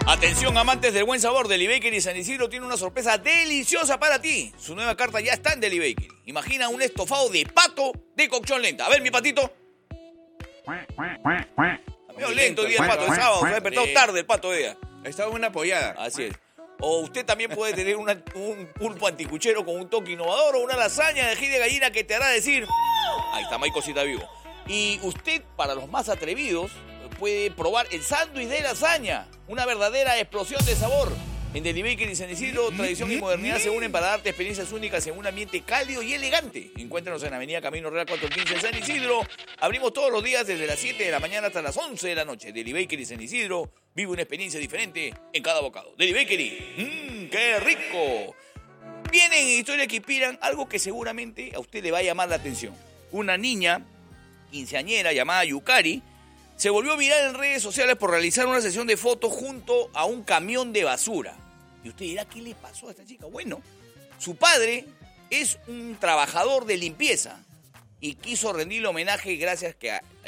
Atención, amantes del buen sabor, Deli Bakery San Isidro tiene una sorpresa deliciosa para ti. Su nueva carta ya está en Deli Bakery. Imagina un estofado de pato de cocción lenta. A ver, mi patito. Medio lento hoy día el pato, el sábado. Se ha despertado tarde el pato de día. Estaba una apoyada. Así es. O usted también puede tener un pulpo anticuchero con un toque innovador o una lasaña de ají de gallina que te hará decir... Ahí está, May Cosita Vivo. Y usted, para los más atrevidos, puede probar el sándwich de lasaña. Una verdadera explosión de sabor. En Deli Bakery San Isidro, tradición y modernidad se unen para darte experiencias únicas en un ambiente cálido y elegante. Encuéntranos en Avenida Camino Real 415 en San Isidro. Abrimos todos los días desde las 7 de la mañana hasta las 11 de la noche. Deli Bakery San Isidro vive una experiencia diferente en cada bocado. Deli Bakery, ¡qué rico! Vienen historias que inspiran algo que seguramente a usted le va a llamar la atención. Una niña quinceañera llamada Yukari se volvió viral en redes sociales por realizar una sesión de fotos junto a un camión de basura. Y usted dirá, ¿qué le pasó a esta chica? Bueno, su padre es un trabajador de limpieza y quiso rendirle homenaje gracias